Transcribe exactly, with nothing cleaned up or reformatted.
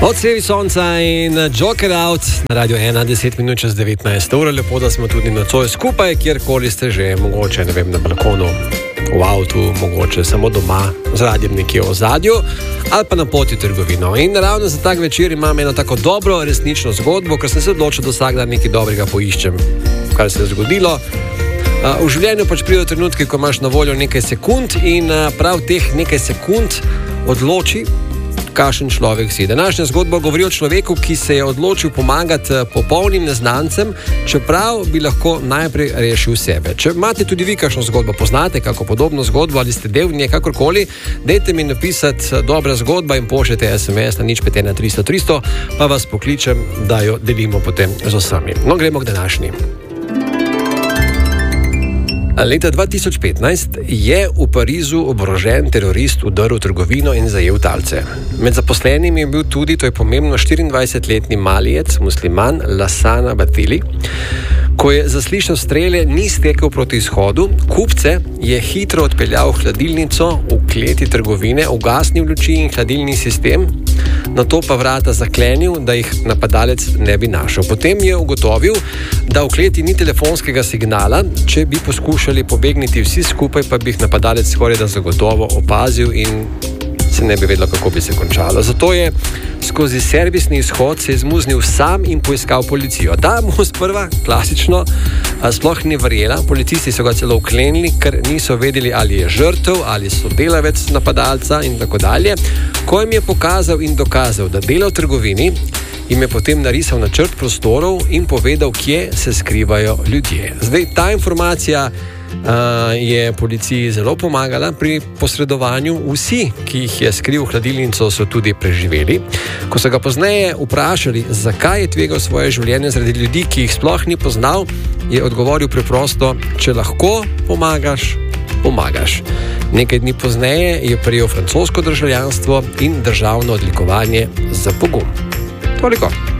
Odsevi sonca in Joker Out na Radio ena, deset minut čez devetnajst ur. Lepo, da smo tudi nocoj skupaj, kjerkoli ste že, mogoče ne vem, na balkonu, v avtu, mogoče samo doma, z radiem nekje v ozadju ali pa na poti v trgovino. In ravno za tak večer imam eno tako dobro, resnično zgodbo, ker sem se odločil, da vsak dan nekaj dobrega poiščem, kar se je zgodilo. V življenju pač pridejo trenutki, ko imaš na voljo nekaj sekund in prav teh nekaj sekund odloči, kakšen človek si. Današnja zgodba govori o človeku, ki se je odločil pomagati popolnim neznancem, čeprav bi lahko najprej rešil sebe. Če imate tudi vi kakšno zgodbo, poznate kako podobno zgodbo ali ste del nje, kakorkoli, dajte mi napisati dobra zgodba in pošljete es em es na nič pet ena tristo tristo, pa vas pokličem, da jo delimo potem z vsemi. No, gremo k današnji. Leta dva tisoč petnajst je v Parizu oborožen terorist vdrl v trgovino in zajel talce. Med zaposlenimi je bil tudi, to je pomembno, štiriindvajsetletni Malijec, musliman Lassana Bathily. Ko je zaslišal strele, ni stekel proti izhodu, kupce je hitro odpeljal v hladilnico v kleti trgovine, ugasnil luči in hladilni sistem, nato pa vrata zaklenil, da jih napadalec ne bi našel. Potem je ugotovil, da v kleti ni telefonskega signala, če bi poskušali pobegniti vsi skupaj, pa bi jih napadalec skoraj da zagotovo opazil in se ne bi vedelo, kako bi se končalo. Zato je skozi servisni izhod se izmuznil sam in poiskal policijo. Ta mu sprva, klasično, sploh ni verjela. Policisti so ga celo vklenili, ker niso vedeli, ali je žrtev, ali so delavec napadalca in tako dalje. Ko jim je pokazal in dokazal, da dela v trgovini, jim je potem narisal načrt prostorov in povedal, kje se skrivajo ljudje. Zdaj, ta informacija Uh, je policiji zelo pomagala pri posredovanju. Vsi, ki jih je skril v hladilnico, so tudi preživeli. Ko so ga pozneje vprašali, zakaj je tvegal svoje življenje zaradi ljudi, ki jih sploh ni poznal, je odgovoril preprosto: če lahko pomagaš, pomagaš. Nekaj dni pozneje je prejel francosko državljanstvo in državno odlikovanje za pogum. Toliko.